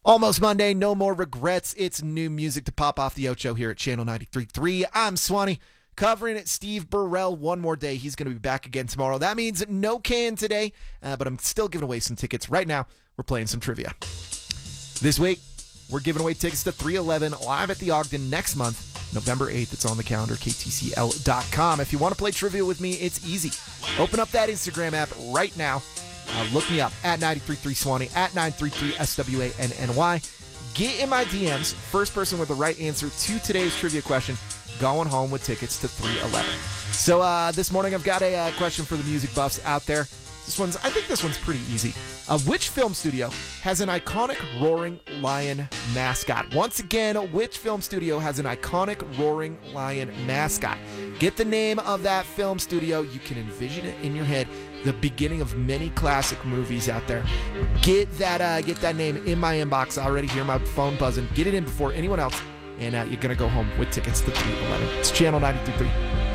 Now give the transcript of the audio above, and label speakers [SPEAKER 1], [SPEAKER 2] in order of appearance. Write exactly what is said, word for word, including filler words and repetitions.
[SPEAKER 1] Almost Monday, no more regrets. It's new music to pop off the Ocho here at Channel ninety-three point three. I'm Swanee, covering it. Steve Burrell one more day. He's going to be back again tomorrow. That means no can today, uh, but I'm still giving away some tickets. Right now, we're playing some trivia. This week, we're giving away tickets to three eleven live at the Ogden next month, November eighth. It's on the calendar, K T C L dot com. If you want to play trivia with me, it's easy. Open up that Instagram app right now. Uh, look me up at ninety-three point three Swanee, at nine three three S W A N N Y. Get in my D Ms. First person with the right answer to today's trivia question going home with tickets to three eleven. So uh, this morning I've got a uh, question for the music buffs out there. This one's, I think this one's pretty easy. Uh, which film studio has an iconic roaring lion mascot? Once again, which film studio has an iconic roaring lion mascot? Get the name of that film studio. You can envision it in your head. The beginning of many classic movies out there. Get that uh, get that name in my inbox. I already hear my phone buzzing. Get it in before anyone else, and uh, you're going to go home with tickets to three eleven. It's Channel ninety-three point three.